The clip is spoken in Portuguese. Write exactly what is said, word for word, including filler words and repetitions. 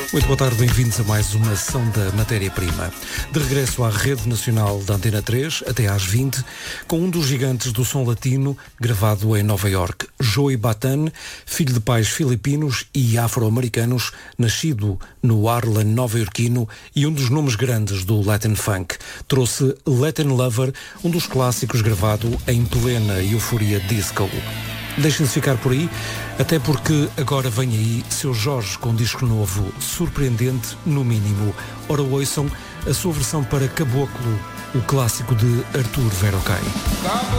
Muito boa tarde, bem-vindos a mais uma sessão da Matéria-Prima. De regresso à Rede Nacional da Antena três, até às vinte, com um dos gigantes do som latino, gravado em Nova Iorque, Joey Batan, filho de pais filipinos e afro-americanos, nascido no Harlem nova-iorquino e um dos nomes grandes do Latin Funk. Trouxe Latin Lover, um dos clássicos gravado em plena euforia disco. Deixem-se ficar por aí, até porque agora vem aí Seu Jorge com um disco novo, surpreendente no mínimo. Ora, ouçam a sua versão para Caboclo, o clássico de Artur Verocai.